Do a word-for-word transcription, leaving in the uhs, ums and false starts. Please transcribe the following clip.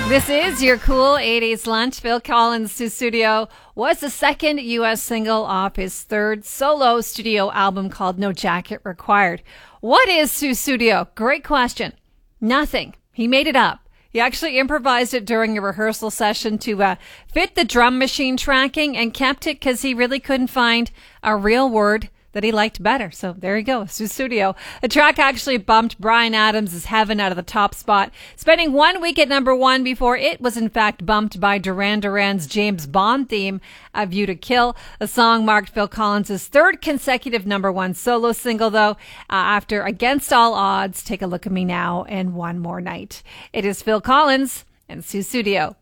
This is your cool eighties lunch. Phil Collins' Sussudio was the second U S single off his third solo studio album called No Jacket Required. What is Sussudio? Great question. Nothing. He made it up. He actually improvised it during a rehearsal session to uh, fit the drum machine tracking and kept it because he really couldn't find a real word that he liked better. So there you go, Sussudio. The track actually bumped Bryan Adams' Heaven out of the top spot, spending one week at number one before it was in fact bumped by Duran Duran's James Bond theme, A View to Kill. The song marked Phil Collins' third consecutive number one solo single, though, uh, after Against All Odds, Take a Look at Me Now, and One More Night. It is Phil Collins and Sussudio.